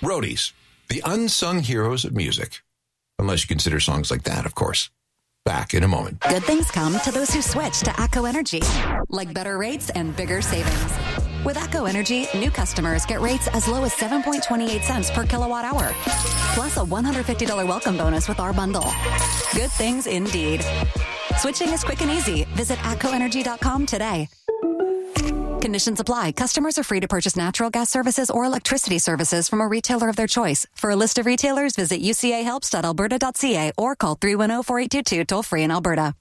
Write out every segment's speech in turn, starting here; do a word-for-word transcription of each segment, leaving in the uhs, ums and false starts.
Roadies, the unsung heroes of music. Unless you consider songs like that, of course. Back in a moment. Good things come to those who switch to ACCO Energy, like better rates and bigger savings. With ACCO Energy, new customers get rates as low as seven point two eight cents per kilowatt hour, plus a one hundred fifty dollars welcome bonus with our bundle. Good things indeed. Switching is quick and easy. Visit atco energy dot com today. Conditions apply. Customers are free to purchase natural gas services or electricity services from a retailer of their choice. For a list of retailers, visit u c a helps dot alberta dot c a or call three one zero, four eight two two toll free in Alberta.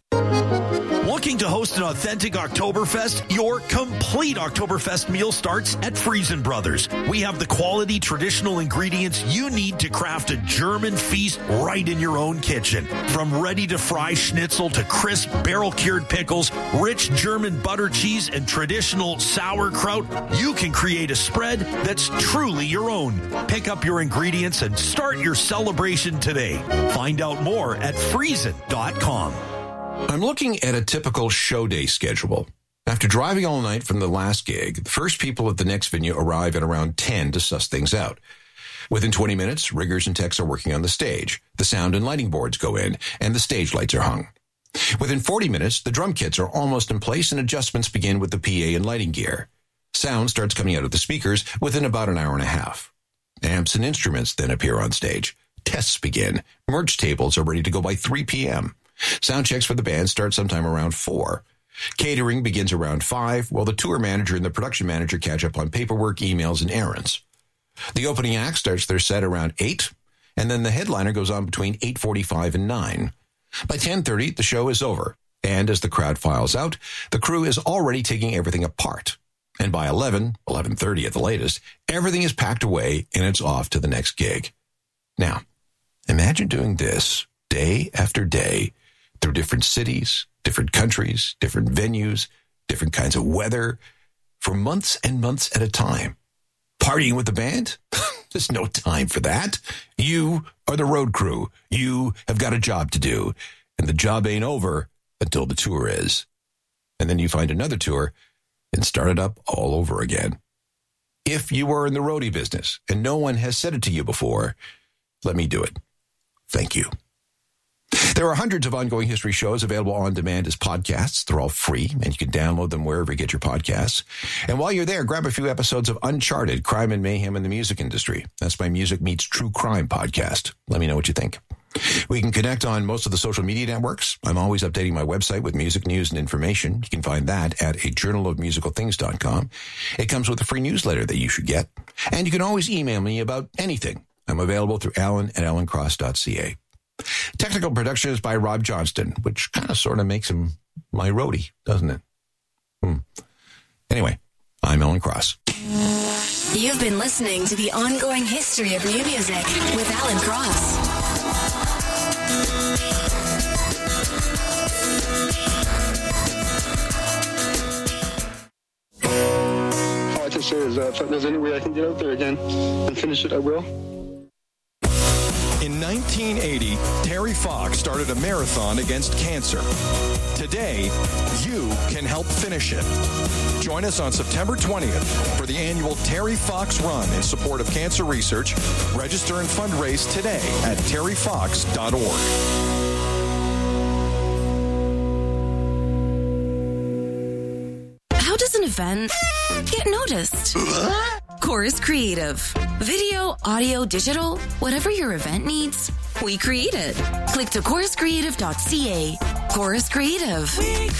Looking to host an authentic Oktoberfest? Your complete Oktoberfest meal starts at Friesen Brothers. We have the quality traditional ingredients you need to craft a German feast right in your own kitchen. From ready-to-fry schnitzel to crisp barrel-cured pickles, rich German butter cheese, and traditional sauerkraut, you can create a spread that's truly your own. Pick up your ingredients and start your celebration today. Find out more at friesen dot com. I'm looking at a typical show day schedule. After driving all night from the last gig, the first people at the next venue arrive at around ten to suss things out. Within twenty minutes, riggers and techs are working on the stage. The sound and lighting boards go in, and the stage lights are hung. Within forty minutes, the drum kits are almost in place, and adjustments begin with the P A and lighting gear. Sound starts coming out of the speakers within about an hour and a half. Amps and instruments then appear on stage. Tests begin. Merch tables are ready to go by three p.m. Sound checks for the band start sometime around four. Catering begins around five, while the tour manager and the production manager catch up on paperwork, emails, and errands. The opening act starts their set around eight, and then the headliner goes on between eight forty-five and nine. By ten thirty, the show is over, and as the crowd files out, the crew is already taking everything apart. And by eleven, eleven thirty at the latest, everything is packed away, and it's off to the next gig. Now, imagine doing this day after day, through different cities, different countries, different venues, different kinds of weather, for months and months at a time. Partying with the band? There's no time for that. You are the road crew. You have got a job to do, and the job ain't over until the tour is. And then you find another tour and start it up all over again. If you are in the roadie business and no one has said it to you before, let me do it. Thank you. There are hundreds of Ongoing History shows available on demand as podcasts. They're all free, and you can download them wherever you get your podcasts. And while you're there, grab a few episodes of Uncharted, Crime and Mayhem in the Music Industry. That's my Music Meets True Crime podcast. Let me know what you think. We can connect on most of the social media networks. I'm always updating my website with music news and information. You can find that at a journal of musical things dot com. It comes with a free newsletter that you should get. And you can always email me about anything. I'm available through alan at alan cross dot c a. Technical production is by Rob Johnston, which kind of sort of makes him my roadie, doesn't it? Hmm. Anyway, I'm Alan Cross. You've been listening to the Ongoing History of New Music with Alan Cross. All I can say is that if there's any way I can get out there again and finish it, I will. In nineteen eighty, Terry Fox started a marathon against cancer. Today, you can help finish it. Join us on September twentieth for the annual Terry Fox Run in support of cancer research. Register and fundraise today at terry fox dot org. How does an event get noticed? Chorus Creative. Video, audio, digital, whatever your event needs, we create it. Click to chorus creative dot c a. Chorus Creative.